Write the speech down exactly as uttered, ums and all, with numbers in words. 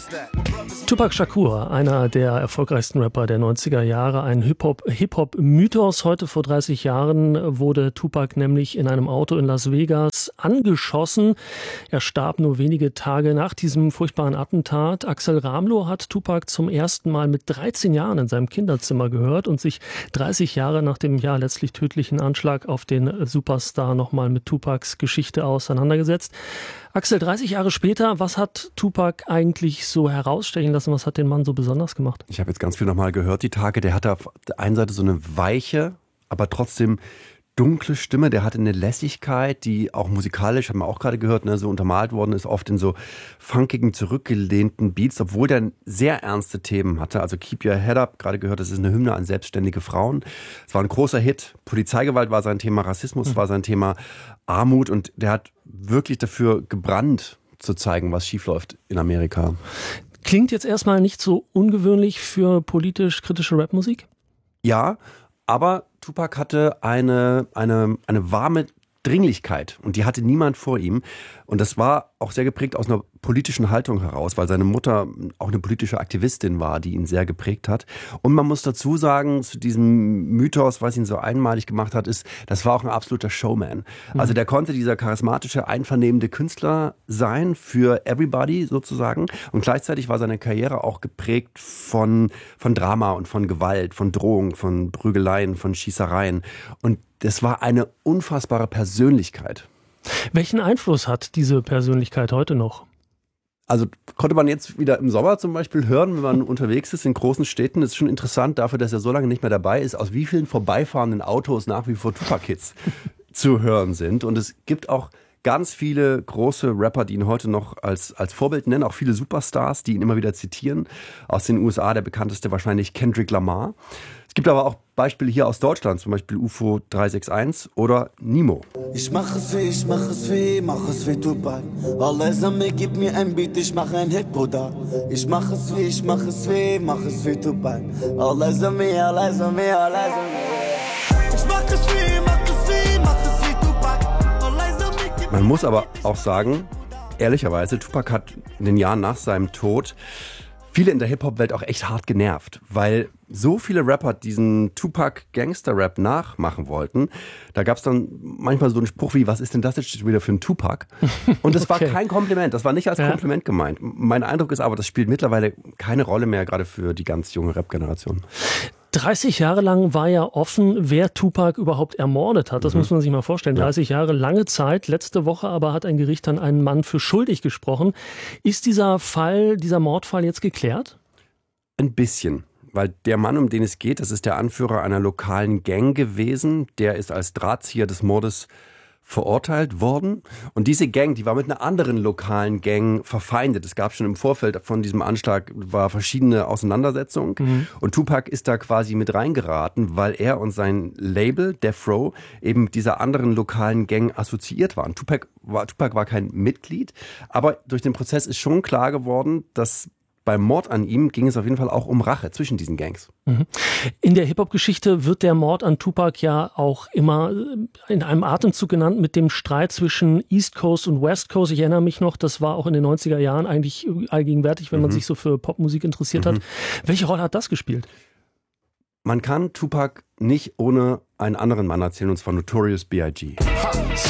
Tupac Shakur, einer der erfolgreichsten Rapper der neunziger Jahre, ein Hip-Hop, Hip-Hop-Mythos. Heute vor dreißig Jahren wurde Tupac nämlich in einem Auto in Las Vegas angeschossen. Er starb nur wenige Tage nach diesem furchtbaren Attentat. Axel Ramlow hat Tupac zum ersten Mal mit dreizehn Jahren in seinem Kinderzimmer gehört und sich dreißig Jahre nach dem ja letztlich tödlichen Anschlag auf den Superstar nochmal mit Tupacs Geschichte auseinandergesetzt. Axel, dreißig Jahre später, was hat Tupac eigentlich so herausstechen lassen? Was hat den Mann so besonders gemacht? Ich habe jetzt ganz viel nochmal gehört, die Tage. Der hatte auf der einen Seite so eine weiche, aber trotzdem dunkle Stimme. Der hatte eine Lässigkeit, die auch musikalisch, haben wir auch gerade gehört, ne, so untermalt worden ist, oft in so funkigen, zurückgelehnten Beats, obwohl der sehr ernste Themen hatte. Also Keep Your Head Up, gerade gehört, das ist eine Hymne an selbstständige Frauen. Es war ein großer Hit. Polizeigewalt war sein Thema, Rassismus mhm. war sein Thema, Armut, und der hat wirklich dafür gebrannt, zu zeigen, was schiefläuft in Amerika. Klingt jetzt erstmal nicht so ungewöhnlich für politisch kritische Rapmusik? Ja, aber Tupac hatte eine, eine, eine warme Dringlichkeit, und die hatte niemand vor ihm. Und das war auch sehr geprägt aus einer politischen Haltung heraus, weil seine Mutter auch eine politische Aktivistin war, die ihn sehr geprägt hat. Und man muss dazu sagen, zu diesem Mythos, was ihn so einmalig gemacht hat, ist, das war auch ein absoluter Showman. Mhm. Also der konnte dieser charismatische, einvernehmende Künstler sein für everybody sozusagen. Und gleichzeitig war seine Karriere auch geprägt von, von Drama und von Gewalt, von Drohung, von Prügeleien, von Schießereien. Und das war eine unfassbare Persönlichkeit. Welchen Einfluss hat diese Persönlichkeit heute noch? Also konnte man jetzt wieder im Sommer zum Beispiel hören, wenn man unterwegs ist in großen Städten. Das ist schon interessant dafür, dass er so lange nicht mehr dabei ist, aus wie vielen vorbeifahrenden Autos nach wie vor Tupac-Hits zu hören sind. Und es gibt auch ganz viele große Rapper, die ihn heute noch als, als Vorbild nennen, auch viele Superstars, die ihn immer wieder zitieren. Aus den U S A der bekannteste wahrscheinlich Kendrick Lamar. Es gibt aber auch Beispiele hier aus Deutschland, zum Beispiel U F O drei sechs eins oder Nimo. Ich mach es wie, ich mach es wie, mach es wie Tupac. Allah Samme, gib mir ein Beat, ich mach ein Hit, Bruder. Ich mach es wie, ich mach es wie, mach es wie Tupac. Allah Samme, Allah Samme, Allah Samme. Ich mach es wie, mach es wie, mach es wie Tupac. Allah Samme. Man muss aber auch sagen, ehrlicherweise, Tupac hat in den Jahren nach seinem Tod viele in der Hip-Hop-Welt auch echt hart genervt, weil so viele Rapper diesen Tupac-Gangster-Rap nachmachen wollten. Da gab es dann manchmal so einen Spruch wie, was ist denn das jetzt wieder für ein Tupac? Und das okay. war kein Kompliment, das war nicht als ja. Kompliment gemeint. Mein Eindruck ist aber, das spielt mittlerweile keine Rolle mehr, gerade für die ganz junge Rap-Generation. dreißig Jahre lang war ja offen, wer Tupac überhaupt ermordet hat. Das mhm. muss man sich mal vorstellen. dreißig ja. Jahre, lange Zeit. Letzte Woche aber hat ein Gericht dann einen Mann für schuldig gesprochen. Ist dieser Fall, dieser Mordfall jetzt geklärt? Ein bisschen. Weil der Mann, um den es geht, das ist der Anführer einer lokalen Gang gewesen. Der ist als Drahtzieher des Mordes verurteilt worden. Und diese Gang, die war mit einer anderen lokalen Gang verfeindet. Es gab schon im Vorfeld von diesem Anschlag war verschiedene Auseinandersetzungen. Mhm. Und Tupac ist da quasi mit reingeraten, weil er und sein Label, Death Row, eben mit dieser anderen lokalen Gang assoziiert waren. Tupac war, Tupac war kein Mitglied, aber durch den Prozess ist schon klar geworden, dass beim Mord an ihm ging es auf jeden Fall auch um Rache zwischen diesen Gangs. In der Hip-Hop-Geschichte wird der Mord an Tupac ja auch immer in einem Atemzug genannt mit dem Streit zwischen East Coast und West Coast. Ich erinnere mich noch, das war auch in den neunziger Jahren eigentlich allgegenwärtig, wenn mhm. man sich so für Popmusik interessiert mhm. hat. Welche Rolle hat das gespielt? Man kann Tupac nicht ohne einen anderen Mann erzählen, und zwar Notorious B I G